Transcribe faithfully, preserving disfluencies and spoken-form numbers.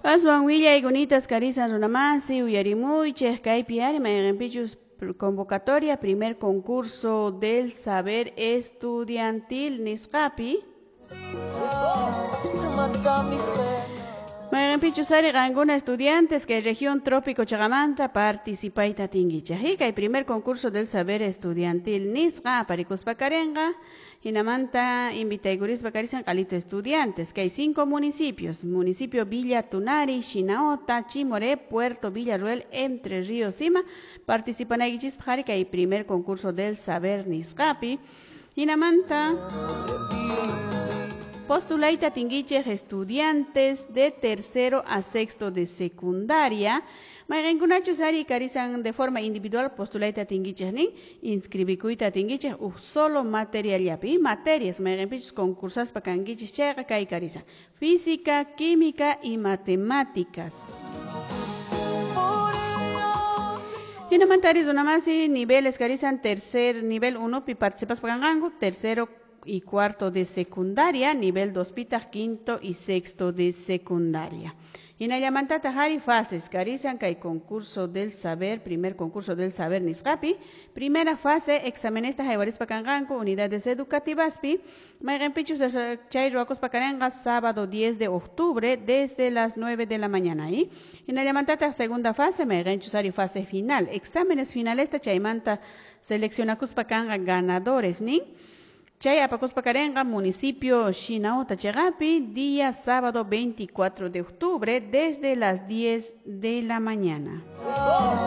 Aswan Villa y Gunitas Cariza Runamasi, Uyarimuy, Chescaipiari, Mayrenpichus convocatoria, primer concurso del saber estudiantil Niscapi. Mayrenpichusari Ganguna estudiantes que región trópico Chagamanta participaita tinguichajica y primer concurso del saber estudiantil Nisca, Paricuspacarenga. Hinamanta invita a Guris Bacarizan Calito estudiantes, que hay cinco municipios, municipio Villa Tunari, Chinaota, Chimoré, Puerto Villarruel, Entre Ríos, Sima, participan a Guichispari, que hay primer concurso del saber Niscapi. Hinamanta postulaita tinguiche estudiantes de tercero a sexto de secundaria. Mayrengunachus ari carizan de forma individual postulaita tinguiche nin inscribicuita tinguiche u solo material yapi materias mayrenpichus concursas pacanguiches chega kai carizan física, química y matemáticas. Hinamantari dunamasi niveles carizan tercer nivel uno pi participas pacangango tercero y cuarto de secundaria, nivel dos pitas, quinto y sexto de secundaria. Y Nayamanta Tahari fases, carizan que hay concurso del saber, primer concurso del saber Niscapi, primera fase, exámenes Tajaibaris Pacanganco, unidades educativas pi, Mayrenpichus de Chayruacos Pacarenga, sábado diez de octubre, desde las nueve de la mañana. Y Nayamanta segunda fase, Mayrenchusari fase final, exámenes finales de Chaymanta, selecciona Cuspacanga ganadores, ni Chay Apacuspacarenga, municipio Chinaota Chegapi, día sábado veinticuatro de octubre, desde las diez de la mañana.